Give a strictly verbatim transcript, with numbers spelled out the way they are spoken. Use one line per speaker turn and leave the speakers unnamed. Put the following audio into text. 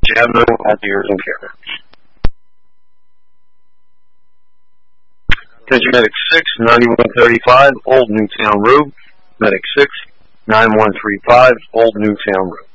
Avenue at the Ears and Care. Attention Medic six, ninety-one thirty-five, Old Newtown Road. Medic six, nine one three five, Old Newtown Road.